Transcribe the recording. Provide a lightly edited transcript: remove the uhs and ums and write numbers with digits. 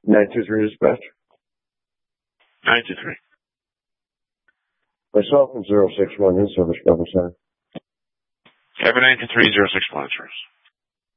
923 dispatch. 923. Myself and 061 in service, Governor Center. Have a 923 061 service.